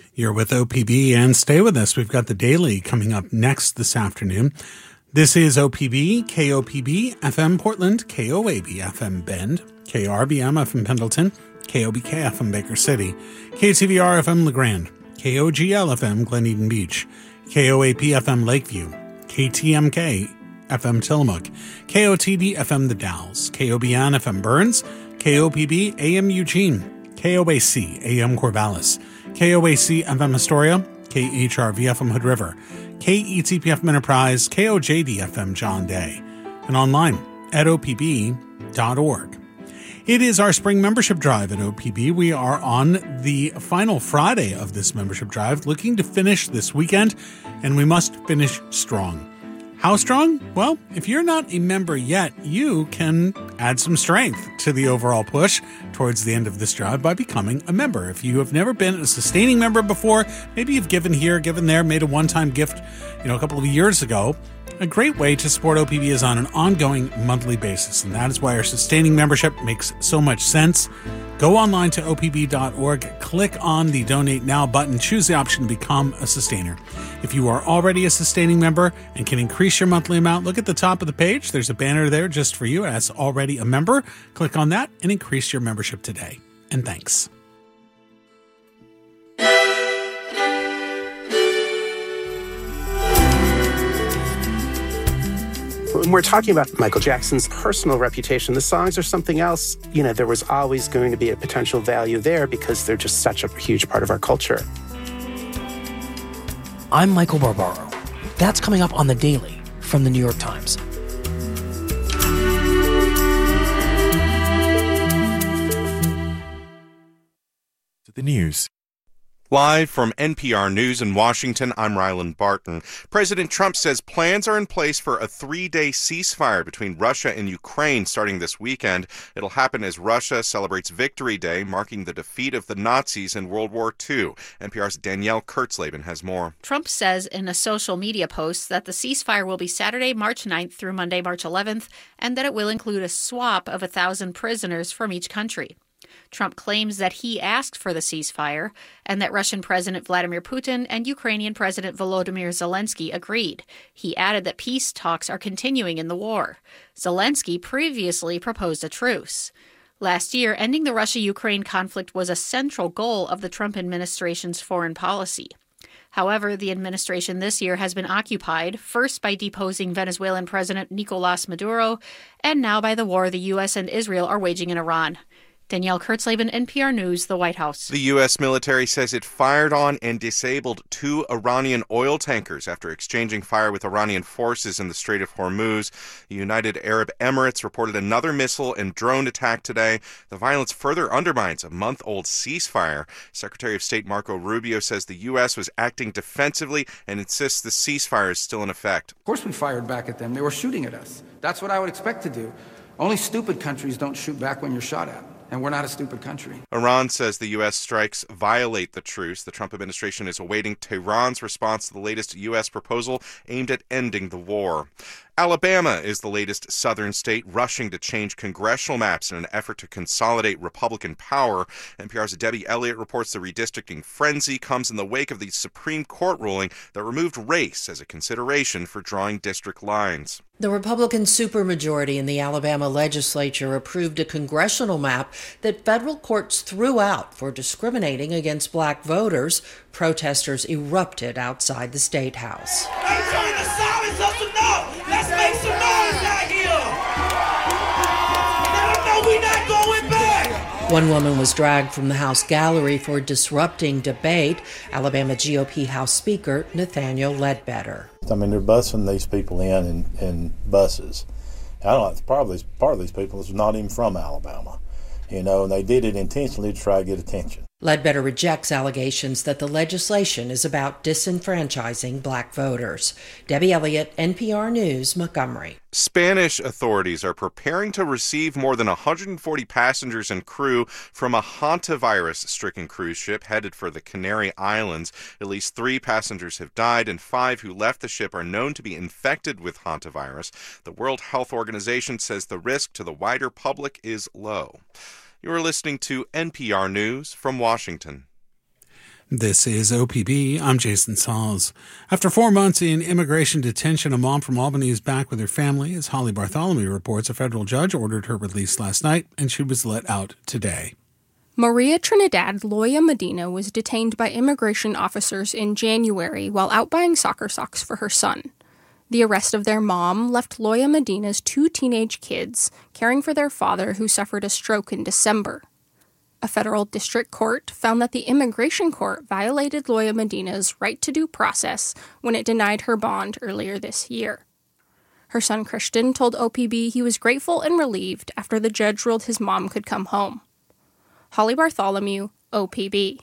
You're with OPB, and stay with us. We've got the Daily coming up next this afternoon. This is OPB, KOPB, FM Portland, KOAB, FM Bend, KRBM, FM Pendleton, KOBK, FM Baker City, KTVR, FM LeGrand, KOGL, FM Glen Eden Beach, KOAP, FM Lakeview, KTMK, FM Tillamook, KOTD, FM The Dalles, KOBN, FM Burns, KOPB, AM Eugene, KOAC, AM Corvallis, KOAC, FM Astoria, KHRV, FM Hood River, KETP, FM Enterprise, KOJD, FM John Day, and online at opb.org. It is our spring membership drive at OPB. We are on the final Friday of this membership drive, looking to finish this weekend, and we must finish strong. How strong? Well, if you're not a member yet, you can add some strength to the overall push towards the end of this drive by becoming a member. If you have never been a sustaining member before, maybe you've given here, given there, made a one-time gift, a couple of years ago, a great way to support OPB is on an ongoing monthly basis, and that is why our sustaining membership makes so much sense. Go online to opb.org, click on the Donate Now button, choose the option to become a sustainer. If you are already a sustaining member and can increase your monthly amount, look at the top of the page. There's a banner there just for you as already a member. Click on that and increase your membership today. And thanks. When we're talking about Michael Jackson's personal reputation, the songs are something else. There was always going to be a potential value there because they're just such a huge part of our culture. I'm Michael Barbaro. That's coming up on The Daily from The New York Times. The news. Live from NPR News in Washington, I'm Ryland Barton. President Trump says plans are in place for a 3-day ceasefire between Russia and Ukraine starting this weekend. It'll happen as Russia celebrates Victory Day, marking the defeat of the Nazis in World War II. NPR's Danielle Kurtzleben has more. Trump says in a social media post that the ceasefire will be Saturday, March 9th through Monday, March 11th, and that it will include a swap of 1,000 prisoners from each country. Trump claims that he asked for the ceasefire and that Russian President Vladimir Putin and Ukrainian President Volodymyr Zelensky agreed. He added that peace talks are continuing in the war. Zelensky previously proposed a truce. Last year, ending the Russia-Ukraine conflict was a central goal of the Trump administration's foreign policy. However, the administration this year has been occupied, first by deposing Venezuelan President Nicolas Maduro, and now by the war the U.S. and Israel are waging in Iran. Danielle Kurtzleben, NPR News, the White House. The U.S. military says it fired on and disabled 2 Iranian oil tankers after exchanging fire with Iranian forces in the Strait of Hormuz. The United Arab Emirates reported another missile and drone attack today. The violence further undermines a month-old ceasefire. Secretary of State Marco Rubio says the U.S. was acting defensively and insists the ceasefire is still in effect. Of course we fired back at them. They were shooting at us. That's what I would expect to do. Only stupid countries don't shoot back when you're shot at. And we're not a stupid country. Iran says the U.S. strikes violate the truce. The Trump administration is awaiting Tehran's response to the latest U.S. proposal aimed at ending the war. Alabama is the latest southern state rushing to change congressional maps in an effort to consolidate Republican power. NPR's Debbie Elliott reports the redistricting frenzy comes in the wake of the Supreme Court ruling that removed race as a consideration for drawing district lines. The Republican supermajority in the Alabama legislature approved a congressional map that federal courts threw out for discriminating against black voters. Protesters erupted outside the State House. Let's make some noise out here! Let them know we're not going back! One woman was dragged from the House gallery for disrupting debate. Alabama GOP House Speaker Nathaniel Ledbetter. I mean, they're busing these people in buses. I don't know, part of these people is not even from Alabama, and they did it intentionally to try to get attention. Ledbetter rejects allegations that the legislation is about disenfranchising black voters. Debbie Elliott, NPR News, Montgomery. Spanish authorities are preparing to receive more than 140 passengers and crew from a hantavirus-stricken cruise ship headed for the Canary Islands. At least 3 passengers have died, and 5 who left the ship are known to be infected with hantavirus. The World Health Organization says the risk to the wider public is low. You are listening to NPR News from Washington. This is OPB. I'm Jason Sauls. After 4 months in immigration detention, a mom from Albany is back with her family. As Holly Bartholomew reports, a federal judge ordered her release last night, and she was let out today. Maria Trinidad Loya Medina was detained by immigration officers in January while out buying soccer socks for her son. The arrest of their mom left Loya Medina's 2 teenage kids caring for their father, who suffered a stroke in December. A federal district court found that the immigration court violated Loya Medina's right to due process when it denied her bond earlier this year. Her son Christian told OPB he was grateful and relieved after the judge ruled his mom could come home. Holly Bartholomew, OPB.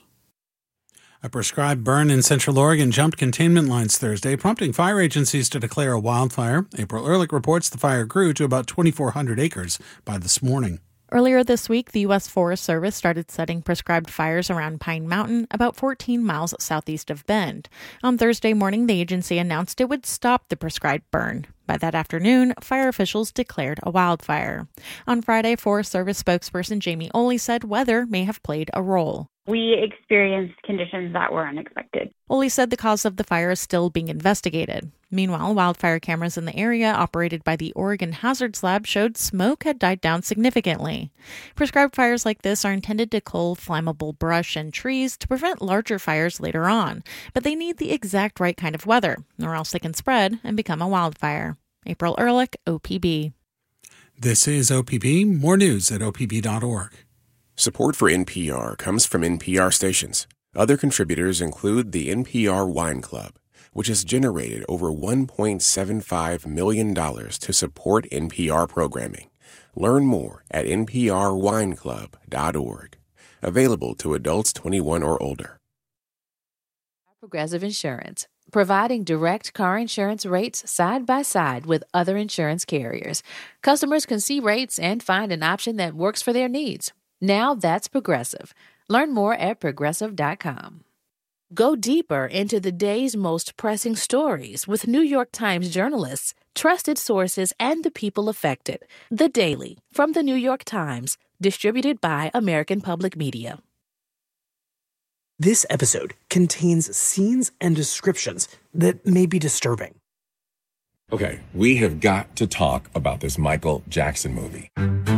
A prescribed burn in Central Oregon jumped containment lines Thursday, prompting fire agencies to declare a wildfire. April Ehrlich reports the fire grew to about 2,400 acres by this morning. Earlier this week, the U.S. Forest Service started setting prescribed fires around Pine Mountain, about 14 miles southeast of Bend. On Thursday morning, the agency announced it would stop the prescribed burn. By that afternoon, fire officials declared a wildfire. On Friday, Forest Service spokesperson Jamie Oley said weather may have played a role. We experienced conditions that were unexpected. Oley said the cause of the fire is still being investigated. Meanwhile, wildfire cameras in the area operated by the Oregon Hazards Lab showed smoke had died down significantly. Prescribed fires like this are intended to cull flammable brush and trees to prevent larger fires later on, but they need the exact right kind of weather, or else they can spread and become a wildfire. April Ehrlich, OPB. This is OPB. More news at opb.org. Support for NPR comes from NPR stations. Other contributors include the NPR Wine Club, which has generated over $1.75 million to support NPR programming. Learn more at nprwineclub.org. Available to adults 21 or older. Progressive Insurance, providing direct car insurance rates side by side with other insurance carriers. Customers can see rates and find an option that works for their needs. Now that's Progressive. Learn more at Progressive.com. Go deeper into the day's most pressing stories with New York Times journalists, trusted sources, and the people affected. The Daily from the New York Times, distributed by American Public Media. This episode contains scenes and descriptions that may be disturbing. Okay, we have got to talk about this Michael Jackson movie.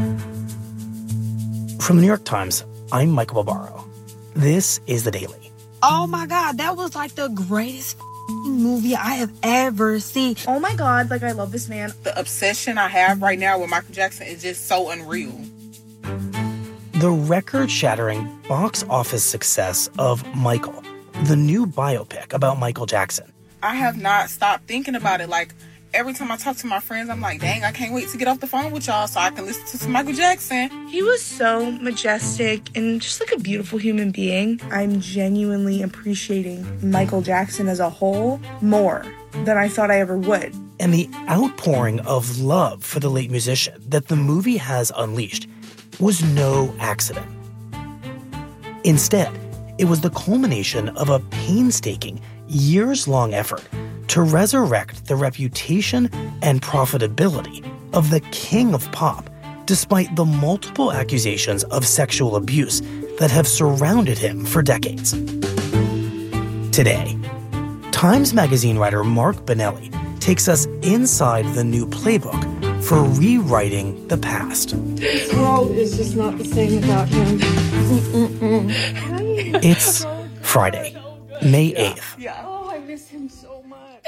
From the New York Times, I'm Michael Barbaro. This is The Daily. Oh my God, that was like the greatest movie I have ever seen. Oh my God, like I love this man. The obsession I have right now with Michael Jackson is just so unreal. The record-shattering box office success of Michael, the new biopic about Michael Jackson. I have not stopped thinking about it. Like, every time I talk to my friends, I'm like, dang, I can't wait to get off the phone with y'all so I can listen to some Michael Jackson. He was so majestic and just like a beautiful human being. I'm genuinely appreciating Michael Jackson as a whole more than I thought I ever would. And the outpouring of love for the late musician that the movie has unleashed was no accident. Instead, it was the culmination of a painstaking, years-long effort to resurrect the reputation and profitability of the king of pop, despite the multiple accusations of sexual abuse that have surrounded him for decades. Today, Times Magazine writer Mark Bonelli takes us inside the new playbook for rewriting the past. This world is just not the same without him. It's Friday, May 8th. Oh, I miss him so much.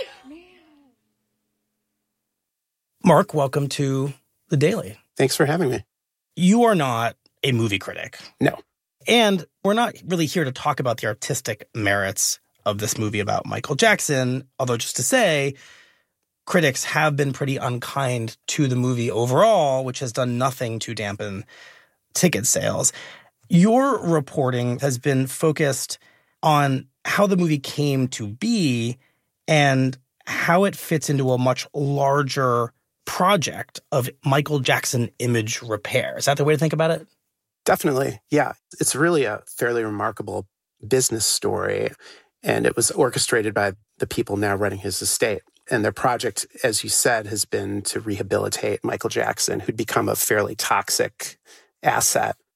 Mark, welcome to The Daily. Thanks for having me. You are not a movie critic. No. And we're not really here to talk about the artistic merits of this movie about Michael Jackson, although just to say, critics have been pretty unkind to the movie overall, which has done nothing to dampen ticket sales. Your reporting has been focused on how the movie came to be and how it fits into a much larger project of Michael Jackson image repair. Is that the way to think about it? Definitely, yeah. It's really a fairly remarkable business story, and it was orchestrated by the people now running his estate. And their project, as you said, has been to rehabilitate Michael Jackson, who'd become a fairly toxic asset.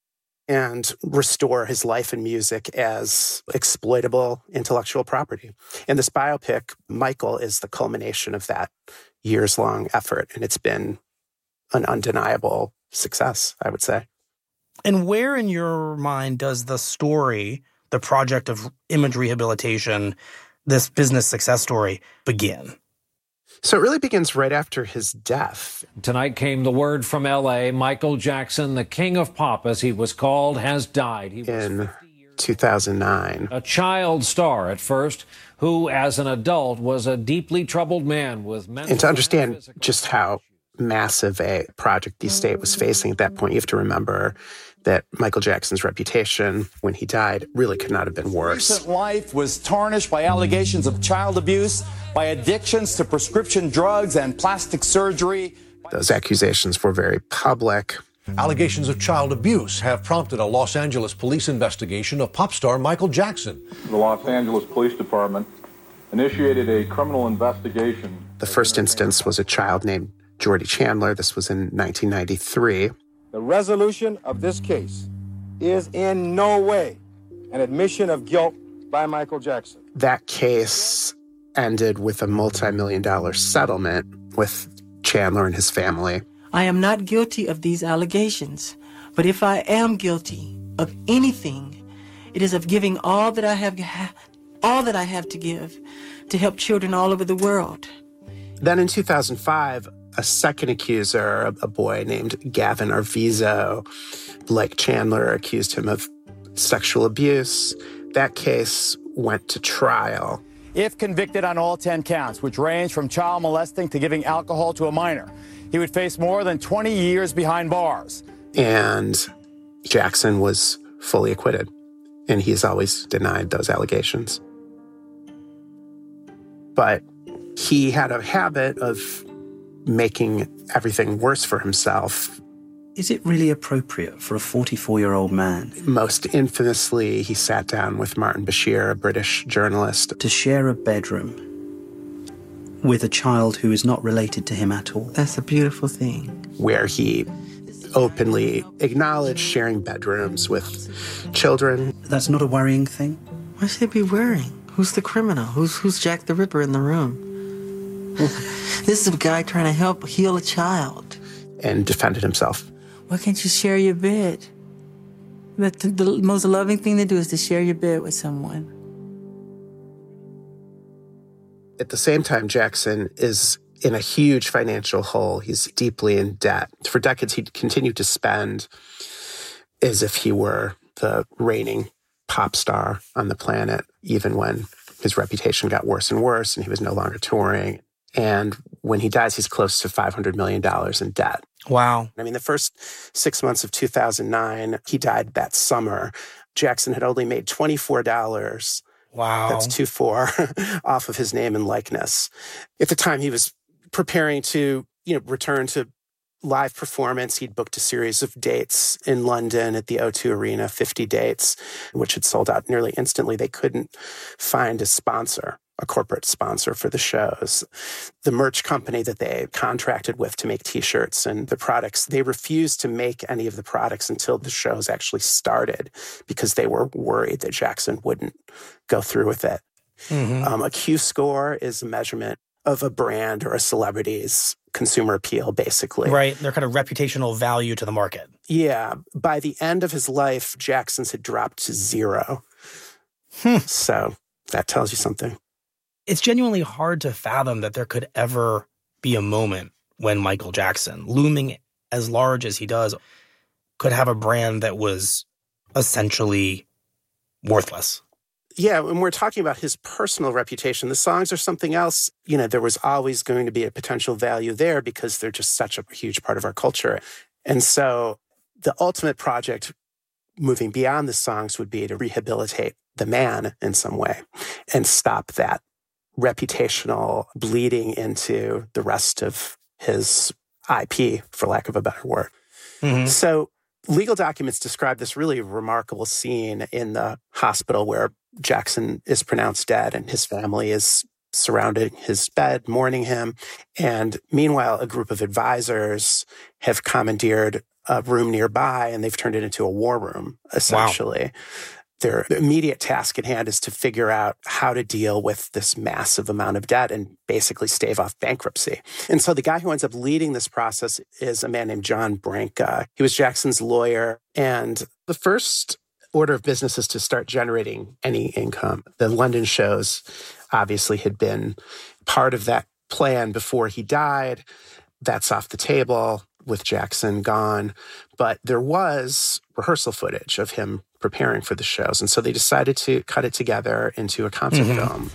and restore his life and music as exploitable intellectual property. And this biopic, Michael, is the culmination of that years-long effort, and it's been an undeniable success, I would say. And where in your mind does the story, the project of image rehabilitation, this business success story, begin? So it really begins right after his death. Tonight came the word from L.A. Michael Jackson, the king of pop, as he was called, has died. He was in 2009. A child star at first, who as an adult was a deeply troubled man with mental... And to understand just how massive a project the estate was facing at that point, you have to remember that Michael Jackson's reputation when he died really could not have been worse. His recent life was tarnished by allegations of child abuse, by addictions to prescription drugs and plastic surgery. Those accusations were very public. Allegations of child abuse have prompted a Los Angeles police investigation of pop star Michael Jackson. The Los Angeles Police Department initiated a criminal investigation. The first instance was a child named Jordy Chandler. This was in 1993. The resolution of this case is in no way an admission of guilt by Michael Jackson. That case ended with a multi-million-dollar settlement with Chandler and his family. I am not guilty of these allegations, but if I am guilty of anything, it is of giving all that I have to give to help children all over the world. Then in 2005, a second accuser, a boy named Gavin Arvizo, like Chandler, accused him of sexual abuse. That case went to trial. If convicted on all 10 counts, which range from child molesting to giving alcohol to a minor, he would face more than 20 years behind bars. And Jackson was fully acquitted, and he's always denied those allegations. But he had a habit of making everything worse for himself. Is it really appropriate for a 44-year-old man? Most infamously, he sat down with Martin Bashir, a British journalist, to share a bedroom with a child who is not related to him at all. That's a beautiful thing. Where he openly acknowledged sharing bedrooms with children. That's not a worrying thing? Why should it be worrying? Who's the criminal? Who's Jack the Ripper in the room? This is a guy trying to help heal a child. And defended himself. Why can't you share your bed? The most loving thing to do is to share your bed with someone. At the same time, Jackson is in a huge financial hole. He's deeply in debt. For decades, he continued to spend as if he were the reigning pop star on the planet, even when his reputation got worse and worse and he was no longer touring. And when he dies, he's close to $500 million in debt. Wow. I mean, the first 6 months of 2009, he died that summer. Jackson had only made $24. Wow. That's 2-4 off of his name and likeness. At the time, he was preparing to, return to live performance. He'd booked a series of dates in London at the O2 Arena, 50 dates, which had sold out nearly instantly. They couldn't find a corporate sponsor for the shows. The merch company that they contracted with to make T-shirts and the products, they refused to make any of the products until the shows actually started because they were worried that Jackson wouldn't go through with it. Mm-hmm. A Q-score is a measurement of a brand or a celebrity's consumer appeal, basically. Right. Their kind of reputational value to the market. Yeah. By the end of his life, Jackson's had dropped to 0. So that tells you something. It's genuinely hard to fathom that there could ever be a moment when Michael Jackson, looming as large as he does, could have a brand that was essentially worthless. Yeah, when we're talking about his personal reputation, the songs are something else. There was always going to be a potential value there because they're just such a huge part of our culture. And so the ultimate project moving beyond the songs would be to rehabilitate the man in some way and stop that reputational bleeding into the rest of his IP, for lack of a better word. Mm-hmm. So legal documents describe this really remarkable scene in the hospital where Jackson is pronounced dead and his family is surrounding his bed, mourning him. And meanwhile, a group of advisors have commandeered a room nearby, and they've turned it into a war room, essentially. Wow. Their immediate task at hand is to figure out how to deal with this massive amount of debt and basically stave off bankruptcy. And so the guy who ends up leading this process is a man named John Branca. He was Jackson's lawyer, and the first order of business is to start generating any income. The London shows obviously had been part of that plan before he died. That's off the table with Jackson gone. But there was rehearsal footage of him preparing for the shows. And so they decided to cut it together into a concert film.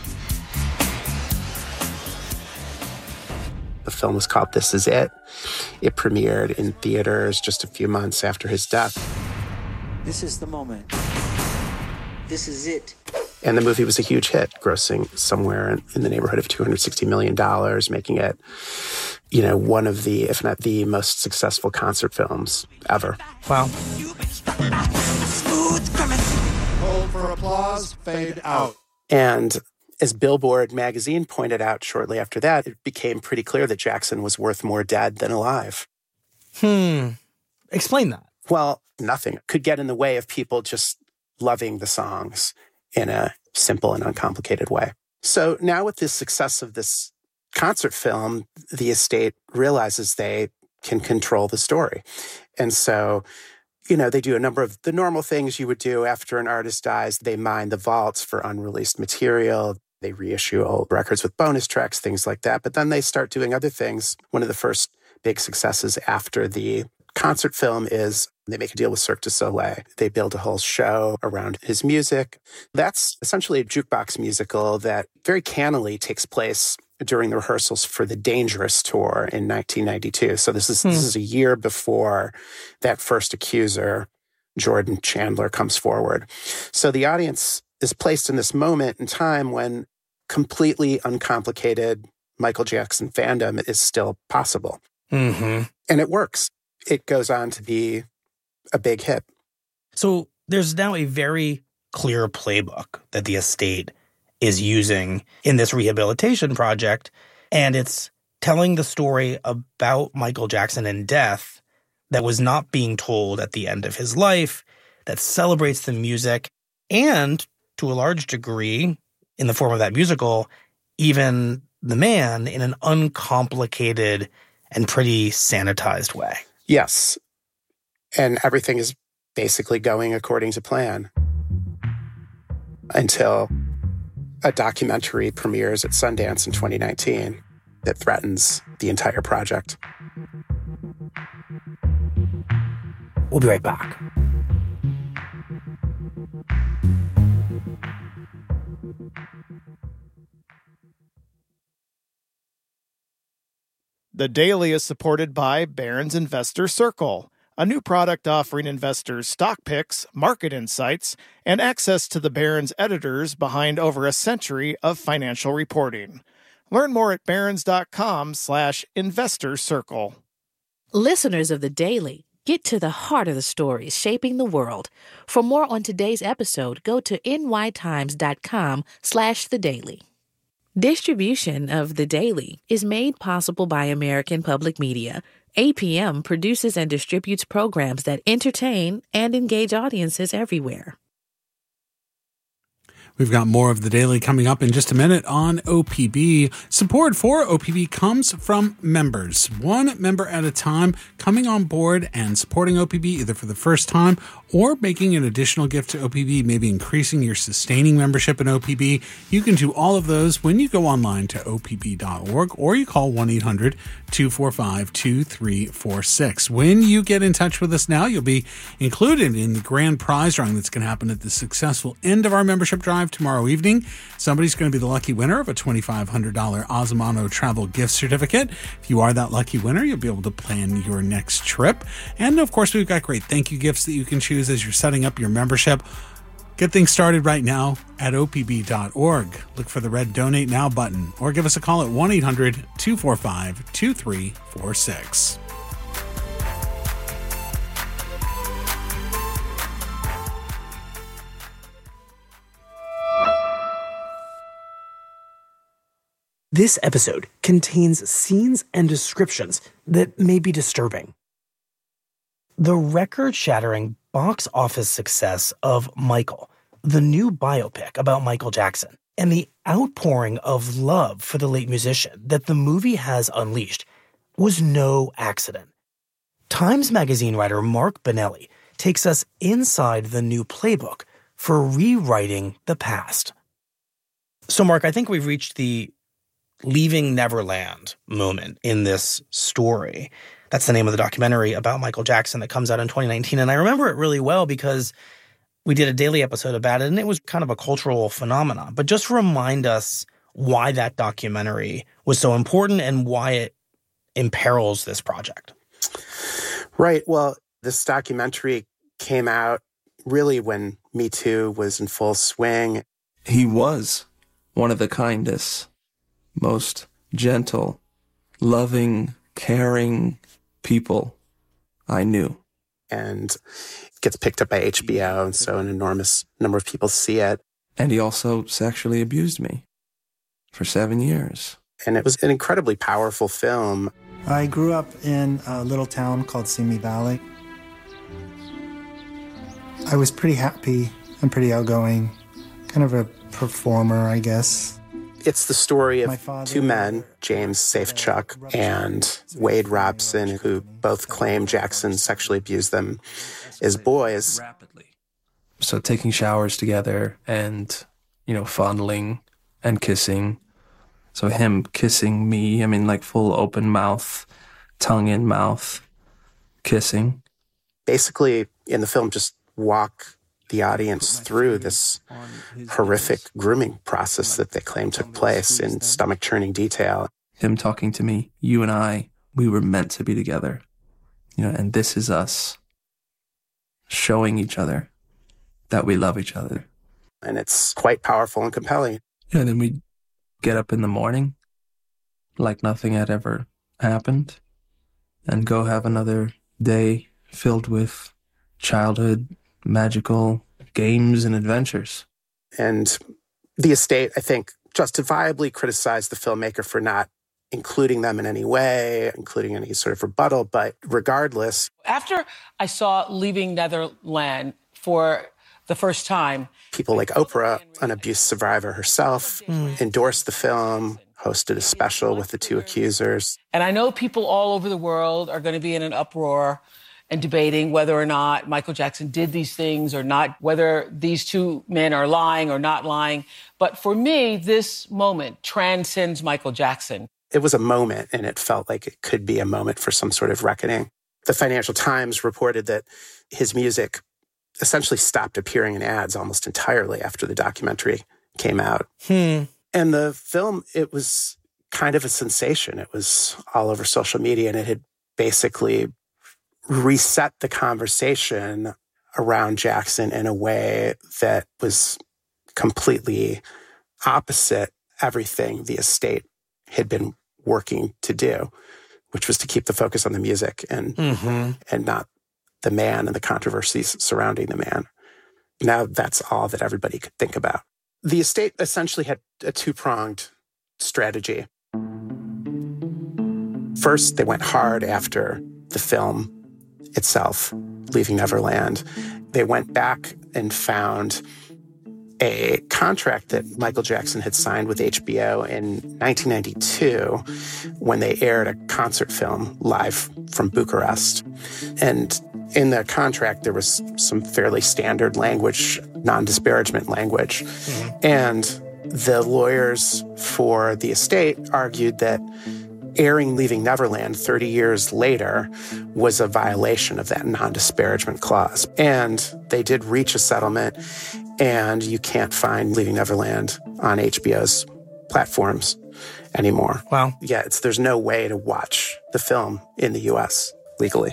The film was called This Is It. It premiered in theaters just a few months after his death. This is the moment. This is it. And the movie was a huge hit, grossing somewhere in the neighborhood of $260 million, making it, one of the, if not the most successful concert films ever. Wow. Hold for applause, fade out. And as Billboard magazine pointed out shortly after that, it became pretty clear that Jackson was worth more dead than alive. Explain that. Well, nothing could get in the way of people just loving the songs in a simple and uncomplicated way. So now with the success of this concert film, the estate realizes they can control the story. And so, they do a number of the normal things you would do after an artist dies. They mine the vaults for unreleased material. They reissue old records with bonus tracks, things like that. But then they start doing other things. One of the first big successes after the concert film is they make a deal with Cirque du Soleil. They build a whole show around his music. That's essentially a jukebox musical that very cannily takes place during the rehearsals for the Dangerous tour in 1992. So this is a year before that first accuser, Jordan Chandler, comes forward. So the audience is placed in this moment in time when completely uncomplicated Michael Jackson fandom is still possible. And it works. It goes on to be a big hit. So there's now a very clear playbook that the estate is using in this rehabilitation project, and it's telling the story about Michael Jackson and death that was not being told at the end of his life, that celebrates the music, and to a large degree, in the form of that musical, even the man in an uncomplicated and pretty sanitized way. Yes. And everything is basically going according to plan until a documentary premieres at Sundance in 2019 that threatens the entire project. We'll be right back. The Daily is supported by Barron's Investor Circle, a new product offering investors stock picks, market insights, and access to the Barron's editors behind over a century of financial reporting. Learn more at barrons.com/investor circle. Listeners of The Daily, get to the heart of the stories shaping the world. For more on today's episode, go to nytimes.com/thedaily. Distribution of The Daily is made possible by American Public Media. APM produces and distributes programs that entertain and engage audiences everywhere. We've got more of The Daily coming up in just a minute on OPB. Support for OPB comes from members, one member at a time, coming on board and supporting OPB either for the first time or making an additional gift to OPB, maybe increasing your sustaining membership in OPB. You can do all of those when you go online to opb.org or you call 1-800-245-2346. When you get in touch with us now, you'll be included in the grand prize drawing that's going to happen at the successful end of our membership drive tomorrow evening. Somebody's going to be the lucky winner of a $2,500 Osmano travel gift certificate. If you are that lucky winner, you'll be able to plan your next trip. And of course, we've got great thank you gifts that you can choose as you're setting up your membership. Get things started right now at opb.org. Look for the red Donate Now button or give us a call at 1-800-245-2346. This episode contains scenes and descriptions that may be disturbing. The record-shattering box office success of Michael, the new biopic about Michael Jackson, and the outpouring of love for the late musician that the movie has unleashed was no accident. Times Magazine writer Mark Bonelli takes us inside the new playbook for rewriting the past. So, Mark, I think we've reached the Leaving Neverland moment in this story. That's the name of the documentary about Michael Jackson that comes out in 2019. And I remember it really well because we did a daily episode about it, and it was kind of a cultural phenomenon. But just remind us why that documentary was so important and why it imperils this project. Right. Well, this documentary came out really when Me Too was in full swing. He was one of the kindest, most gentle, loving, caring people I knew. And it gets picked up by HBO, and so an enormous number of people see it. And he also sexually abused me for 7 years. And it was an incredibly powerful film. I grew up in a little town called Simi Valley. I was pretty happy and pretty outgoing, kind of a performer, I guess. It's the story of two men, James Safechuck and Wade Robson, who both claim Jackson sexually abused them as boys. So taking showers together and, fondling and kissing. So him kissing me, like full open mouth, tongue in mouth, kissing. Basically, in the film, just walk the audience through this horrific grooming process that they claim took place in stomach-churning detail. Him talking to me, you and I, we were meant to be together. And this is us showing each other that we love each other. And it's quite powerful and compelling. And then we get up in the morning like nothing had ever happened and go have another day filled with childhood magical games and adventures. And the estate, I think, justifiably criticized the filmmaker for not including them in any way, including any sort of rebuttal, but regardless. After I saw Leaving Neverland for the first time, people like Oprah, an abuse survivor herself, endorsed the film, hosted a special with the two accusers. And I know people all over the world are going to be in an uproar and debating whether or not Michael Jackson did these things or not, whether these two men are lying or not lying. But for me, this moment transcends Michael Jackson. It was a moment, and it felt like it could be a moment for some sort of reckoning. The Financial Times reported that his music essentially stopped appearing in ads almost entirely after the documentary came out. And the film, it was kind of a sensation. It was all over social media, and it had basically reset the conversation around Jackson in a way that was completely opposite everything the estate had been working to do, which was to keep the focus on the music and not the man and the controversies surrounding the man. Now that's all that everybody could think about. The estate essentially had a two-pronged strategy. First, they went hard after the film itself, Leaving Neverland. They went back and found a contract that Michael Jackson had signed with HBO in 1992 when they aired a concert film live from Bucharest. And in the contract, there was some fairly standard language, non-disparagement language. And the lawyers for the estate argued that airing Leaving Neverland 30 years later was a violation of that non-disparagement clause. And they did reach a settlement, and you can't find Leaving Neverland on HBO's platforms anymore. Wow. Yeah, there's no way to watch the film in the U.S. legally.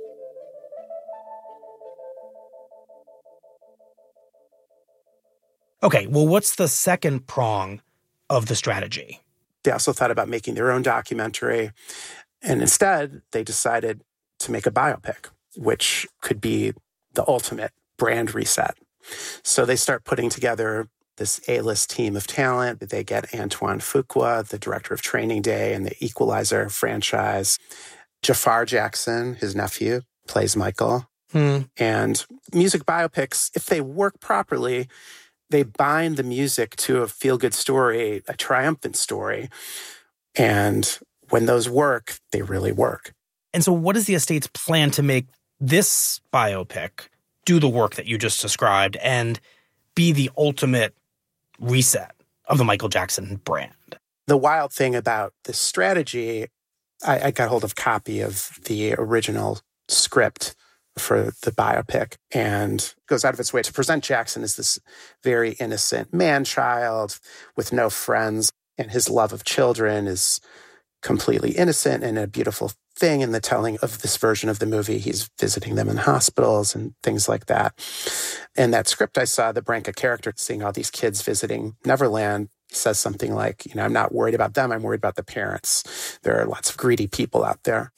Okay, well, what's the second prong of the strategy? They also thought about making their own documentary, and instead they decided to make a biopic, which could be the ultimate brand reset. So they start putting together this A-list team of talent. They get Antoine Fuqua, the director of Training Day and the Equalizer franchise, Jafar Jackson, his nephew, plays Michael. And music biopics, if they work properly, they bind the music to a feel-good story, a triumphant story. And when those work, they really work. And so what is the estate's plan to make this biopic do the work that you just described and be the ultimate reset of the Michael Jackson brand? The wild thing about this strategy, I got hold of a copy of the original script for the biopic and goes out of its way to present Jackson as this very innocent man-child with no friends, and his love of children is completely innocent and a beautiful thing in the telling of this version of the movie. He's visiting them in hospitals and things like that. In that script I saw, the Branca character, seeing all these kids visiting Neverland, says something like, I'm not worried about them, I'm worried about the parents. There are lots of greedy people out there.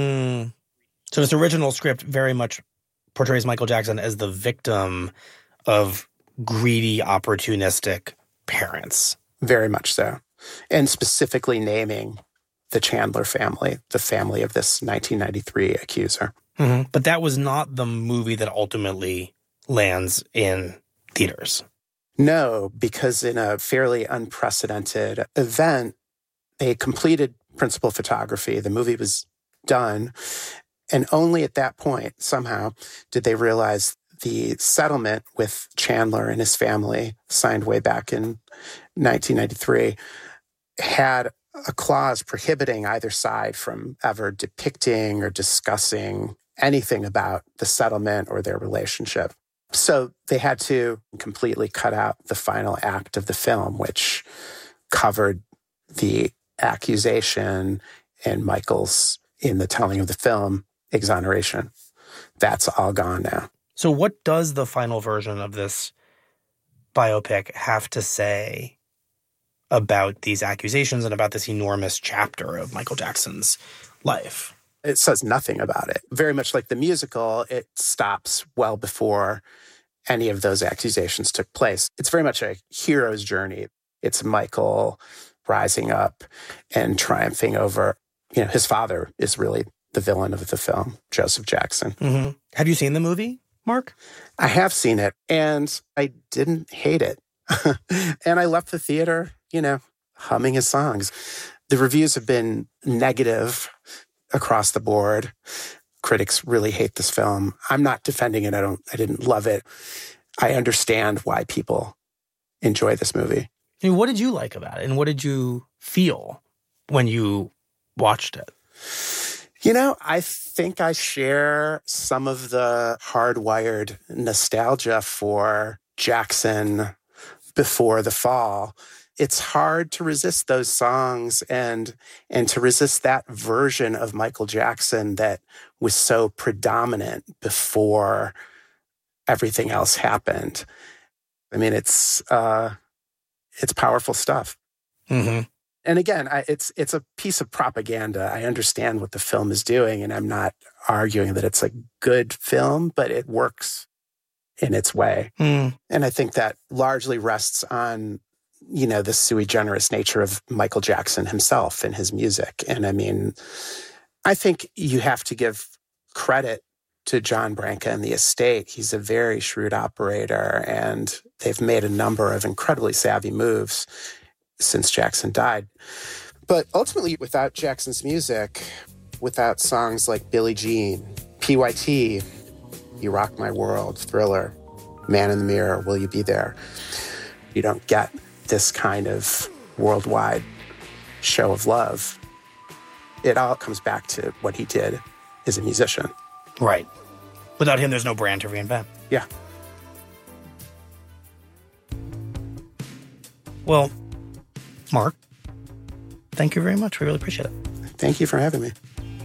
So this original script very much portrays Michael Jackson as the victim of greedy, opportunistic parents. Very much so. And specifically naming the Chandler family, the family of this 1993 accuser. But that was not the movie that ultimately lands in theaters. No, because in a fairly unprecedented event, they completed principal photography. The movie was done. And only at that point, somehow, did they realize the settlement with Chandler and his family, signed way back in 1993, had a clause prohibiting either side from ever depicting or discussing anything about the settlement or their relationship. So they had to completely cut out the final act of the film, which covered the accusation and Michael's, in the telling of the film, exoneration. That's all gone now. So what does the final version of this biopic have to say about these accusations and about this enormous chapter of Michael Jackson's life? It says nothing about it. Very much like the musical, it stops well before any of those accusations took place. It's very much a hero's journey. It's Michael rising up and triumphing over, his father is really the villain of the film, Joseph Jackson. Have you seen the movie, Mark? I have seen it, and I didn't hate it. And I left the theater, humming his songs. The reviews have been negative across the board. Critics really hate this film. I'm not defending it. I didn't love it. I understand why people enjoy this movie. What did you like about it? And what did you feel when you watched it? I think I share some of the hardwired nostalgia for Jackson before the fall. It's hard to resist those songs and to resist that version of Michael Jackson that was so predominant before everything else happened. I mean, it's powerful stuff. And again, it's a piece of propaganda. I understand what the film is doing, and I'm not arguing that it's a good film, but it works in its way. And I think that largely rests on, the sui generis nature of Michael Jackson himself and his music. And I mean, I think you have to give credit to John Branca and the estate. He's a very shrewd operator, and they've made a number of incredibly savvy moves since Jackson died. But ultimately, without Jackson's music, without songs like Billie Jean, PYT, You Rock My World, Thriller, Man in the Mirror, Will You Be There, you don't get this kind of worldwide show of love. It all comes back to what he did as a musician. Right. Without him, there's no brand to reinvent. Yeah. Well, Mark, thank you very much. We really appreciate it. Thank you for having me.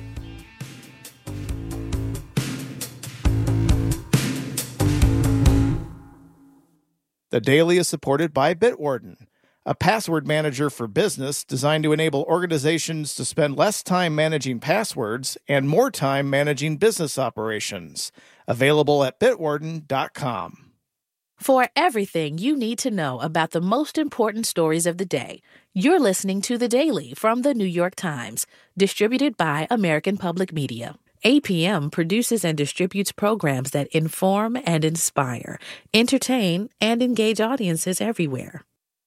The Daily is supported by Bitwarden, a password manager for business designed to enable organizations to spend less time managing passwords and more time managing business operations. Available at bitwarden.com. For everything you need to know about the most important stories of the day, you're listening to The Daily from The New York Times, distributed by American Public Media. APM produces and distributes programs that inform and inspire, entertain, and engage audiences everywhere.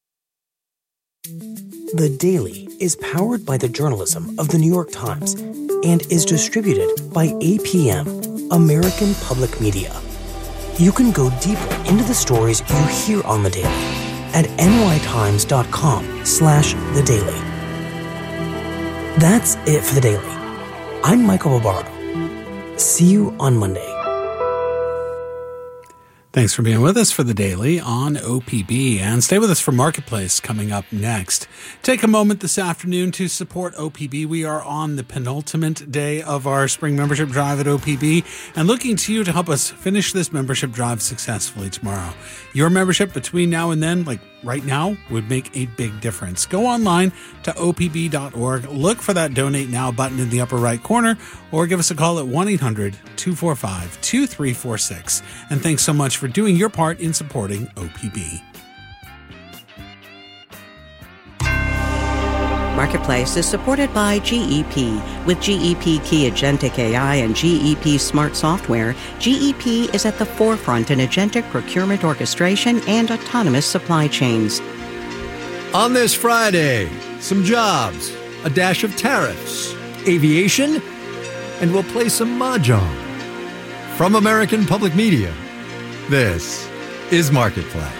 The Daily is powered by the journalism of The New York Times and is distributed by APM, American Public Media. You can go deeper into the stories you hear on The Daily at nytimes.com/The Daily. That's it for The Daily. I'm Michael Barbaro. See you on Monday. Thanks for being with us for The Daily on OPB, and stay with us for Marketplace coming up next. Take a moment this afternoon to support OPB. We are on the penultimate day of our spring membership drive at OPB and looking to you to help us finish this membership drive successfully tomorrow. Your membership between now and then, like right now, would make a big difference. Go online to opb.org, look for that Donate Now button in the upper right corner, or give us a call at 1-800-245-2346. And thanks so much for doing your part in supporting OPB. Marketplace is supported by GEP. With GEP Key Agentic AI and GEP Smart Software, GEP is at the forefront in agentic procurement orchestration and autonomous supply chains. On this Friday, some jobs, a dash of tariffs, aviation, and we'll play some mahjong. From American Public Media, this is Marketplace.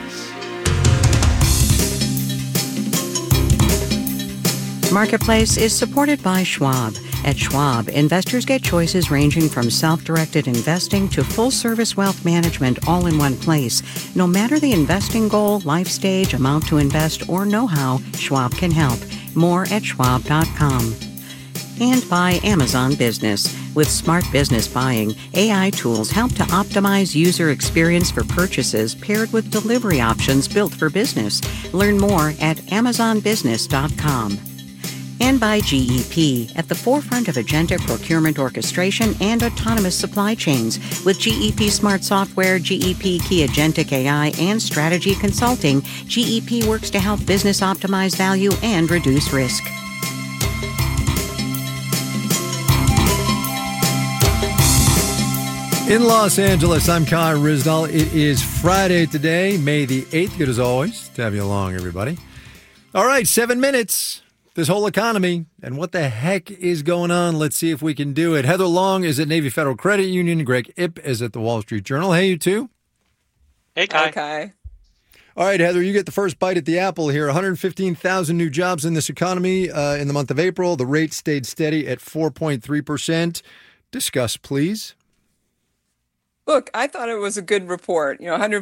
Marketplace is supported by Schwab. At Schwab, investors get choices ranging from self-directed investing to full-service wealth management all in one place. No matter the investing goal, life stage, amount to invest, or know-how, Schwab can help. More at schwab.com. And by Amazon Business. With smart business buying, AI tools help to optimize user experience for purchases paired with delivery options built for business. Learn more at amazonbusiness.com. And by GEP, at the forefront of agentic procurement orchestration and autonomous supply chains. With GEP Smart Software, GEP Key Agentic AI, and Strategy Consulting, GEP works to help business optimize value and reduce risk. In Los Angeles, I'm Kai Ryssdal. It is Friday today, May the 8th. Good as always to have you along, everybody. All right, 7 minutes. This whole economy and what the heck is going on. Let's see if we can do it. Heather Long is at Navy Federal Credit Union. Greg Ip is at the Wall Street Journal. Hey, you two. Hey, Kai. Hey, Kai. All right, Heather, you get the first bite at the apple here. 115,000 new jobs in this economy in the month of April. The rate stayed steady at 4.3%. Discuss, please. Look, I thought it was a good report. 100